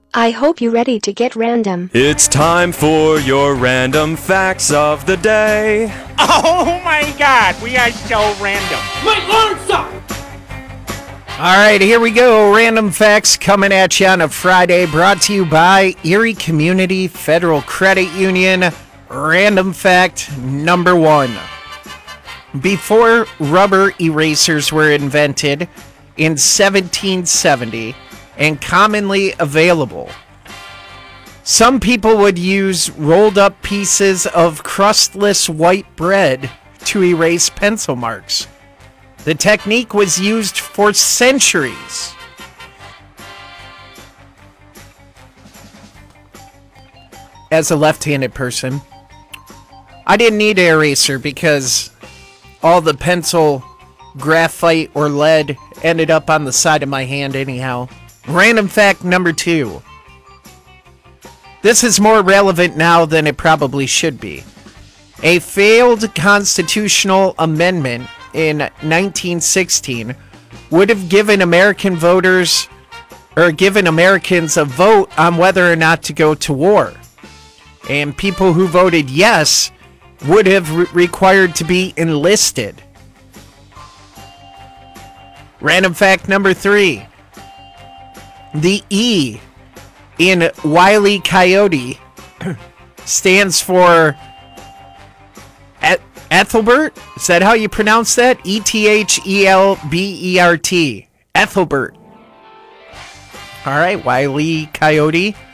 I hope you're ready to get random. It's time for your random facts of the day. Oh my god, we are so random. Wait, learn something! All right, here we go. Random facts coming at you on a Friday, brought to you by Erie Community Federal Credit Union. Random fact number 1. Before rubber erasers were invented in 1770 and commonly available, some people would use rolled up pieces of crustless white bread to erase pencil marks. The technique was used for centuries. As a left-handed person, I didn't need an eraser because all the pencil, graphite, or lead ended up on the side of my hand anyhow. Random fact number 2. This is more relevant now than it probably should be. A failed constitutional amendment in 1916 would have given Americans a vote on whether or not to go to war. And people who voted yes would have required to be enlisted. Random fact number 3. The E in Wile E. Coyote stands for Ethelbert? Is that how you pronounce that? Ethelbert. Ethelbert. All right, Wile E. Coyote.